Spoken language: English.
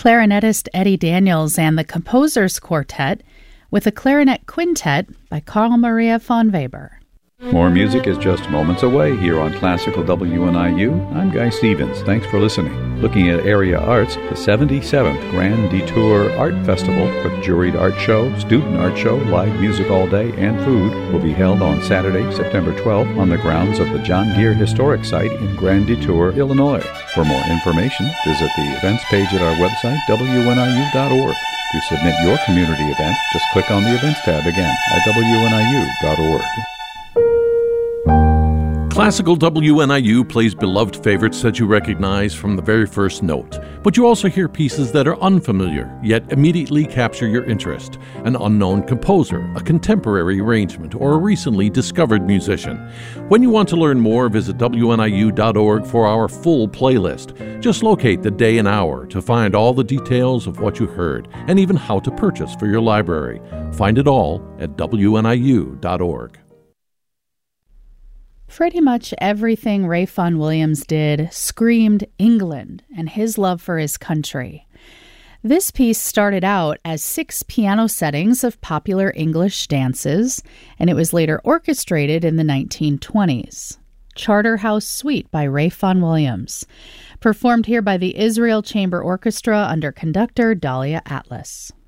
clarinetist Eddie Daniels and the Composers Quartet with a clarinet quintet by Carl Maria von Weber. More music is just moments away here on Classical WNIU. I'm Guy Stevens. Thanks for listening. Looking at area arts, the 77th Grand Detour Art Festival with juried art show, student art show, live music all day, and food will be held on Saturday, September 12th on the grounds of the John Deere Historic Site in Grand Detour, Illinois. For more information, visit the events page at our website, wniu.org. To submit your community event, just click on the events tab again at wniu.org. Classical WNIU plays beloved favorites that you recognize from the very first note, but you also hear pieces that are unfamiliar, yet immediately capture your interest. An unknown composer, a contemporary arrangement, or a recently discovered musician. When you want to learn more, visit WNIU.org for our full playlist. Just locate the day and hour to find all the details of what you heard, and even how to purchase for your library. Find it all at WNIU.org. Pretty much everything Ray Vaughan Williams did screamed England and his love for his country. This piece started out as 6 piano settings of popular English dances, and it was later orchestrated in the 1920s. Charterhouse Suite by Ray Vaughan Williams, performed here by the Israel Chamber Orchestra under conductor Dahlia Atlas.